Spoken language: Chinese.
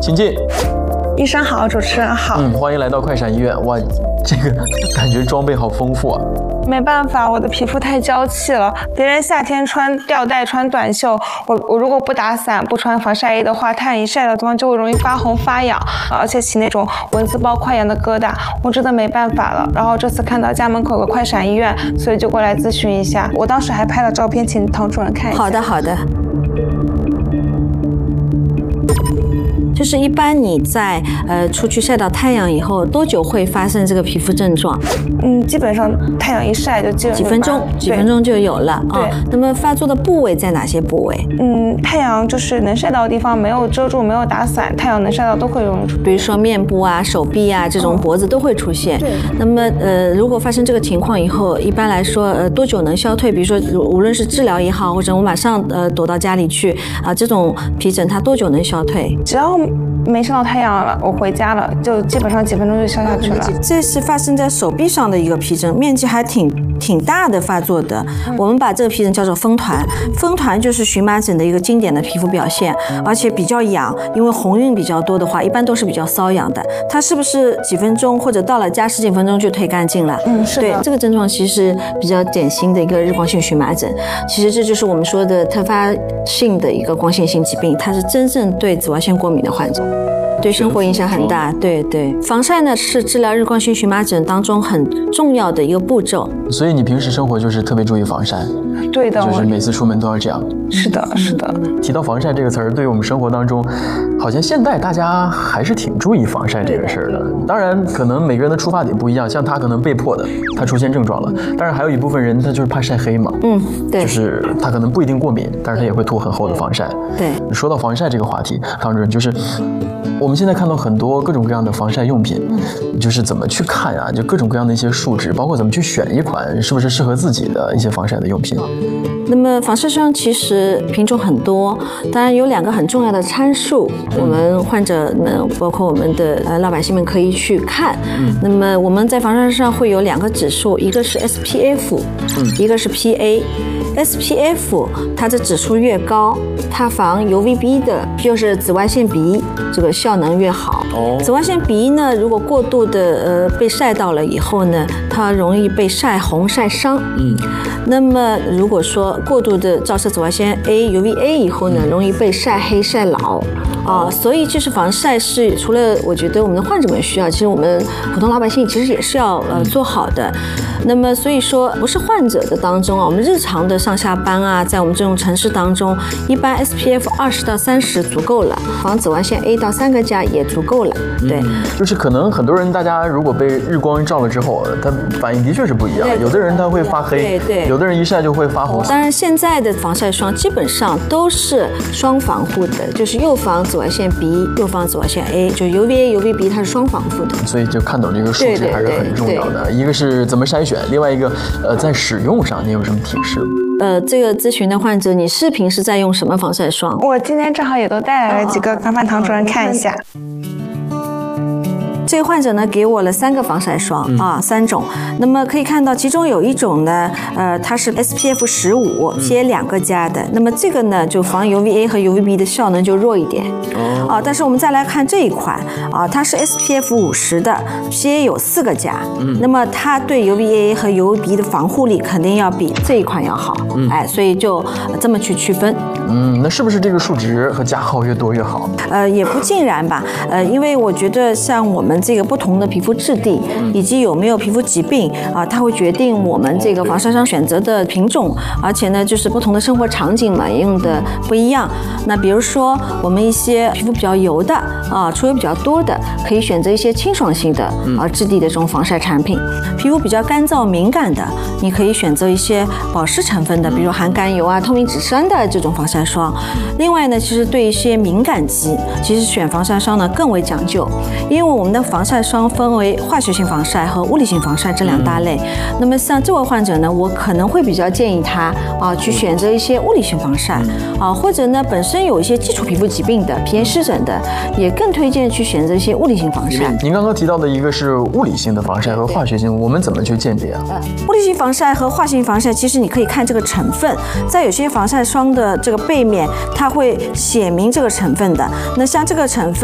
请进。 医生好，主持人好。 欢迎来到快闪医院。哇，这个感觉装备好丰富啊。 没办法，我的皮肤太娇气了。别人夏天穿吊带、穿短袖，我如果不打伞、不穿防晒衣的话，太阳一晒到地方就会容易发红发痒，而且起那种蚊子包块痒的疙瘩，我真的没办法了。然后这次看到家门口有个快闪医院，所以就过来咨询一下。我当时还拍了照片，请唐主任看一下。 好的，好的。就是一般你在出去晒到太阳以后，多久会发生这个皮肤症状？ 基本上太阳一晒就几分钟就有了啊。那么发作的部位在哪些部位？ 太阳就是能晒到的地方，没有遮住、没有打伞，太阳能晒到都会容易出现。 比如说面部啊、手臂啊这种脖子都会出现。 对。 那么如果发生这个情况以后，一般来说多久能消退？比如说无论是治疗也好，或者我马上躲到家里去啊，这种皮疹它多久能消退？ 只要没晒到太阳了，我回家了，就基本上几分钟就消下去了。 这是发生在手臂上的一个皮疹，面积还挺大的发作的。我们把这个皮疹叫做风团，风团就是荨麻疹的一个经典的皮肤表现，而且比较痒，因为红晕比较多的话，一般都是比较瘙痒的。它是不是几分钟或者到了家10几分钟就退干净了？ 是的。 对，这个症状其实是比较典型的一个日光性荨麻疹。其实这就是我们说的特发性的一个光线性疾病，它是真正对紫外线过敏的患者。对生活影响很大，对，防晒呢是治疗日光性荨麻疹当中很重要的一个步骤。 所以你平时生活就是特别注意防晒？ 对的， 就是每次出门都要这样。 是的。 提到防晒这个词儿，对于我们生活当中，好像现代大家还是挺注意防晒这个事儿的。当然，可能每个人的出发点不一样，像他可能被迫的，他出现症状了。当然，还有一部分人他就是怕晒黑嘛， 对， 就是他可能不一定过敏，但是他也会涂很厚的防晒。 对， 说到防晒这个话题，唐主任，就是我们现在看到很多各种各样的防晒用品，就是怎么去看啊？就各种各样的一些数值，包括怎么去选一款是不是适合自己的一些防晒的用品。 那么防晒霜其实品种很多，当然有2个很重要的参数，我们患者们包括我们的老百姓们可以去看。那么我们在防晒上会有2个指数，一个是 SPF，一个是 PA。SPF 它的指数越高，它防 UVB 的，就是紫外线B 这个效能越好。紫外线 B 呢，如果过度的被晒到了以后呢，它容易被晒红晒伤。那么如果说过度的照射紫外线 UVA 以后呢，容易被晒黑晒老。所以其实防晒是除了我觉得我们的患者们需要，其实我们普通老百姓其实也是要做好的。那么所以说不是患者的当中啊，我们日常的上下班啊，在我们这种城市当中，一般 SPF 20到30足够了，防紫外线 A 到3个加也足够了。对， 就是可能很多人大家如果被日光照了之后，他反应的确是不一样。有的人他会发黑， 对， 有的人一晒就会发红。 当然现在的防晒霜基本上都是双防护的，就是又防紫外线 B 又防紫外线 A， 就 UVA、UVB 它是双防护的。 所以就看懂这个数值还是很重要的。一个是怎么筛选，另外一个在使用上你有什么提示？ 这个咨询的患者，你是平时在用什么防晒霜？ 我今天正好也都带来了几个，麻烦唐主任看一下。 这个患者呢给我了3个防晒霜3种。那么可以看到，其中有一种呢，它是 SPF 15 PA 2个加的。那么这个呢就防 UVA 和 UVB 的效能就弱一点。但是我们再来看这一款它是 SPF 50的 PA 有4个加。那么它对 UVA 和 UVB 的防护力肯定要比这一款要好。所以就这么去区分。 那是不是这个数值和加号越多越好？ 也不尽然吧。因为我觉得像我们这个不同的皮肤质地以及有没有皮肤疾病它会决定我们这个防晒霜选择的品种，而且呢就是不同的生活场景嘛，也用的不一样。那比如说我们一些皮肤比较油的出油比较多的，可以选择一些清爽型的质地的这种防晒产品。皮肤比较干燥敏感的，你可以选择一些保湿成分的，比如含甘油透明质酸的这种防晒霜。另外呢，其实对一些敏感肌，其实选防晒霜呢更为讲究，因为我们的防晒霜分为化学性防晒和物理性防晒这2大类。那么像这位患者呢，我可能会比较建议他去选择一些物理性防晒或者呢本身有一些基础皮肤疾病的皮炎湿疹的，也更推荐去选择一些物理性防晒。 您刚刚提到的一个是物理性的防晒和化学性，我们怎么去鉴别物理性防晒和化学性防晒，其实你可以看这个成分，在有些防晒霜的这个背面，它会写明这个成分的。那像这个成分